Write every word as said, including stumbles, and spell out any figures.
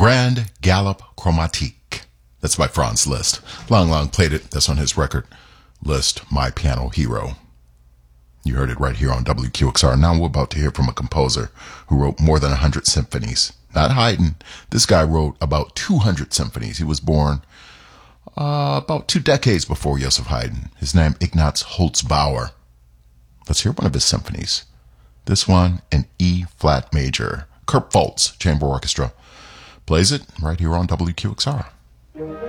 Grand Galop Chromatique. That's by Franz Liszt. Lang Lang played it. That's on his record, Liszt, My Piano Hero. You heard it right here on W Q X R. Now we're about to hear from a composer who wrote more than one hundred symphonies. Not Haydn. This guy wrote about two hundred symphonies. He was born uh, about two decades before Joseph Haydn. His name, Ignaz Holzbauer. Let's hear one of his symphonies. This one in E-flat major. Kurt Foltz Chamber Orchestra plays it right here on W Q X R.